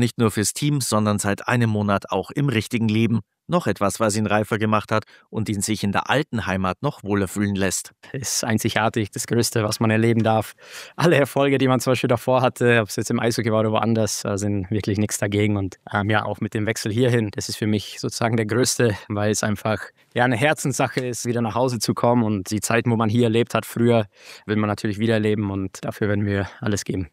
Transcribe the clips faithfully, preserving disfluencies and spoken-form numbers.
nicht nur fürs Team, sondern seit einem Monat auch im richtigen Leben. Noch etwas, was ihn reifer gemacht hat und ihn sich in der alten Heimat noch wohler fühlen lässt. Es ist einzigartig, das Größte, was man erleben darf. Alle Erfolge, die man zum Beispiel davor hatte, ob es jetzt im Eishockey war oder woanders, sind wirklich nichts dagegen. Und ähm, ja, auch mit dem Wechsel hierhin, das ist für mich sozusagen der Größte, weil es einfach ja, eine Herzenssache ist, wieder nach Hause zu kommen. Und die Zeiten, wo man hier erlebt hat früher, will man natürlich wieder erleben und dafür werden wir alles geben.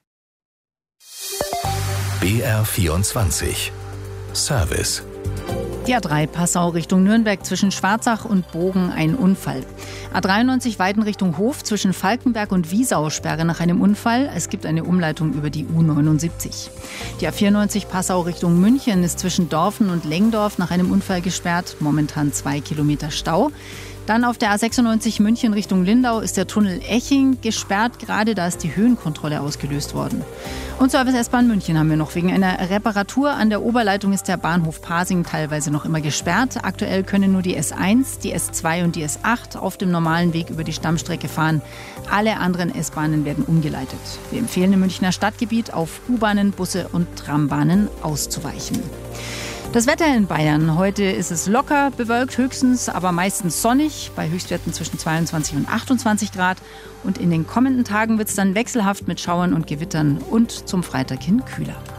B R vierundzwanzig Service. Die A drei Passau Richtung Nürnberg zwischen Schwarzach und Bogen ein Unfall. A dreiundneunzig Weiden Richtung Hof zwischen Falkenberg und Wiesau Sperre nach einem Unfall. Es gibt eine Umleitung über die U neunundsiebzig. Die A vierundneunzig Passau Richtung München ist zwischen Dorfen und Lengdorf nach einem Unfall gesperrt. Momentan zwei Kilometer Stau. Dann auf der A sechsundneunzig München Richtung Lindau ist der Tunnel Eching gesperrt. Gerade da ist die Höhenkontrolle ausgelöst worden. Und Service S-Bahn München haben wir noch. Wegen einer Reparatur an der Oberleitung ist der Bahnhof Pasing teilweise noch immer gesperrt. Aktuell können nur die S eins, die S zwei und die S acht auf dem normalen Weg über die Stammstrecke fahren. Alle anderen S-Bahnen werden umgeleitet. Wir empfehlen im Münchner Stadtgebiet auf U-Bahnen, Busse und Trambahnen auszuweichen. Das Wetter in Bayern. Heute ist es locker bewölkt höchstens, aber meistens sonnig, bei Höchstwerten zwischen zweiundzwanzig und achtundzwanzig Grad. Und in den kommenden Tagen wird es dann wechselhaft mit Schauern und Gewittern und zum Freitag hin kühler.